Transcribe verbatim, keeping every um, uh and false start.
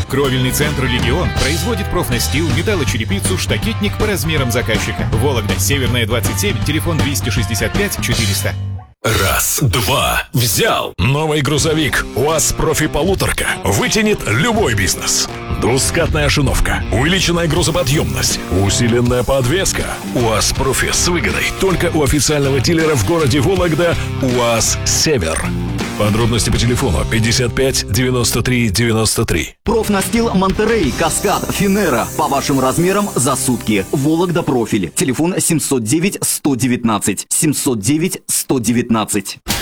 Кровельный центр «Легион» производит профнастил, металлочерепицу, штакетник по размерам заказчика. Вологда, Северная, двадцать семь, телефон двести шестьдесят пять четыреста. Раз, два, взял. Новый грузовик УАЗ Профи Полуторка вытянет любой бизнес. Двускатная ошиновка, увеличенная грузоподъемность, усиленная подвеска. УАЗ Профи с выгодой только у официального дилера в городе Вологда УАЗ Север. Подробности по телефону пятьдесят пять девяносто три девяносто три. Профнастил Монтерей, Каскад, Финера. По вашим размерам за сутки. Вологда Профиль. Телефон семьсот девять сто девятнадцать. семьсот девять сто девятнадцать.